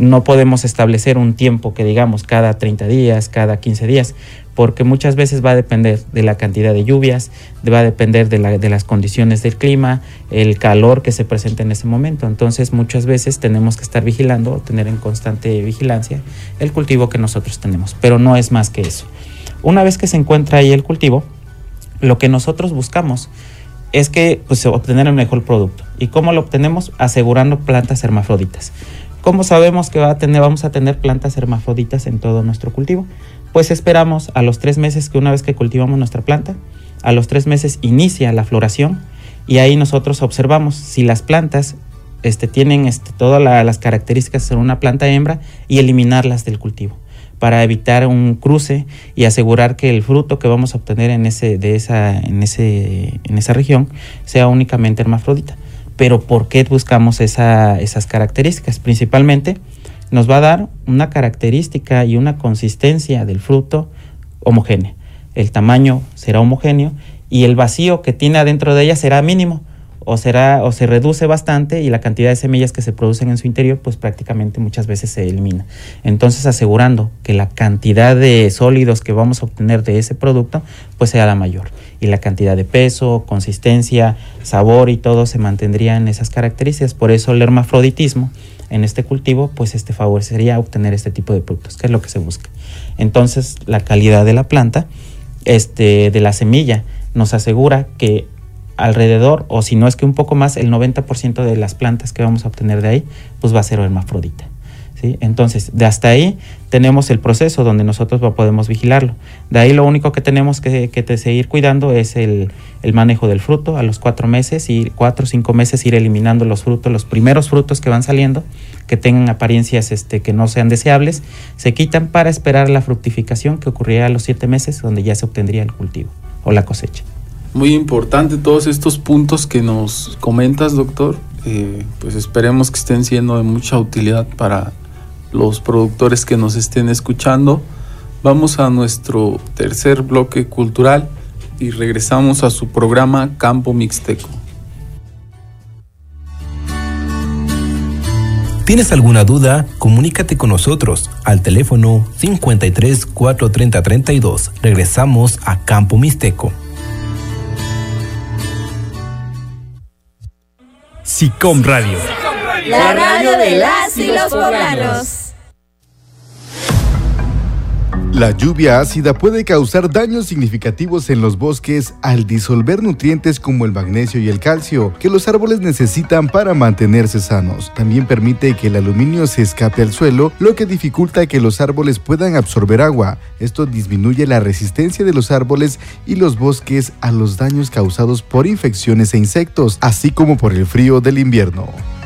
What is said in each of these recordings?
No podemos establecer un tiempo que digamos cada 30 días, cada 15 días, porque muchas veces va a depender de la cantidad de lluvias, va a depender de las condiciones del clima, el calor que se presenta en ese momento. Entonces muchas veces tenemos que estar vigilando, tener en constante vigilancia el cultivo que nosotros tenemos, pero no es más que eso. Una vez que se encuentra ahí el cultivo, lo que nosotros buscamos es que pues, obtener el mejor producto. ¿Y cómo lo obtenemos? Asegurando plantas hermafroditas. ¿Cómo sabemos que vamos a tener plantas hermafroditas en todo nuestro cultivo? Pues esperamos a los 3 meses, que una vez que cultivamos nuestra planta, a los 3 meses inicia la floración, y ahí nosotros observamos si las plantas tienen todas las características de ser una planta hembra, y eliminarlas del cultivo para evitar un cruce y asegurar que el fruto que vamos a obtener en esa región sea únicamente hermafrodita. Pero ¿por qué buscamos esas características? Principalmente nos va a dar una característica y una consistencia del fruto homogénea. El tamaño será homogéneo y el vacío que tiene adentro de ella será mínimo, o se reduce bastante, y la cantidad de semillas que se producen en su interior pues prácticamente muchas veces se elimina. Entonces, asegurando que la cantidad de sólidos que vamos a obtener de ese producto pues sea la mayor, y la cantidad de peso, consistencia, sabor y todo se mantendría en esas características. Por eso el hermafroditismo en este cultivo pues favorecería obtener este tipo de productos, que es lo que se busca. Entonces, la calidad de la planta, de la semilla, nos asegura que alrededor, o si no es que un poco más, el 90% de las plantas que vamos a obtener de ahí pues va a ser hermafrodita, ¿sí? Entonces, de hasta ahí tenemos el proceso donde nosotros podemos vigilarlo. De ahí lo único que tenemos que seguir cuidando es el manejo del fruto. A los 4 meses y 4 o 5 meses ir eliminando los frutos, los primeros frutos que van saliendo, que tengan apariencias que no sean deseables, se quitan para esperar la fructificación, que ocurrirá a los 7 meses, donde ya se obtendría el cultivo o la cosecha. Muy importante todos estos puntos que nos comentas, doctor. Pues esperemos que estén siendo de mucha utilidad para los productores que nos estén escuchando. Vamos a nuestro tercer bloque cultural y regresamos a su programa Campo Mixteco. ¿Tienes alguna duda? Comunícate con nosotros al teléfono 53 430 32. Regresamos a Campo Mixteco. SICOM Radio. La radio de las y los poblanos. La lluvia ácida puede causar daños significativos en los bosques al disolver nutrientes como el magnesio y el calcio que los árboles necesitan para mantenerse sanos. También permite que el aluminio se escape al suelo, lo que dificulta que los árboles puedan absorber agua. Esto disminuye la resistencia de los árboles y los bosques a los daños causados por infecciones e insectos, así como por el frío del invierno.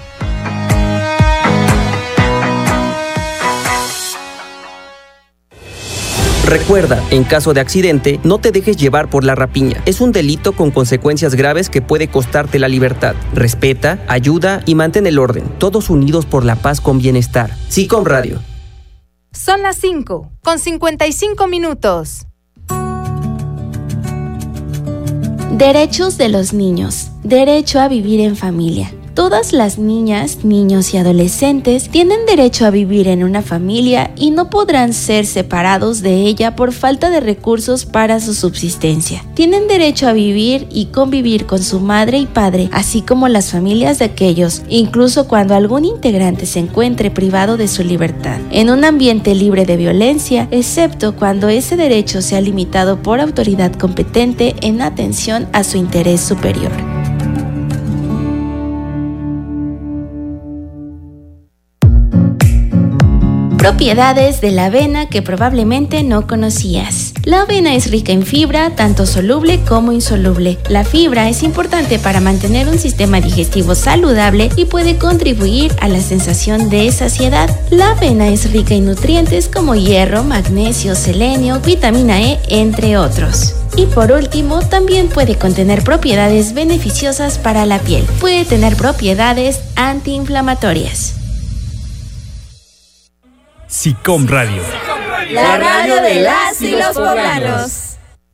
Recuerda, en caso de accidente, no te dejes llevar por la rapiña. Es un delito con consecuencias graves que puede costarte la libertad. Respeta, ayuda y mantén el orden. Todos unidos por la paz con bienestar. SICOM Radio. Son las 5:55. Derechos de los niños. Derecho a vivir en familia. Todas las niñas, niños y adolescentes tienen derecho a vivir en una familia y no podrán ser separados de ella por falta de recursos para su subsistencia. Tienen derecho a vivir y convivir con su madre y padre, así como las familias de aquellos, incluso cuando algún integrante se encuentre privado de su libertad, en un ambiente libre de violencia, excepto cuando ese derecho sea limitado por autoridad competente en atención a su interés superior. Propiedades de la avena que probablemente no conocías. La avena es rica en fibra, tanto soluble como insoluble. La fibra es importante para mantener un sistema digestivo saludable y puede contribuir a la sensación de saciedad. La avena es rica en nutrientes como hierro, magnesio, selenio, vitamina E, entre otros. Y por último, también puede contener propiedades beneficiosas para la piel. Puede tener propiedades antiinflamatorias. SICOM Radio. La radio de las y los poblanos.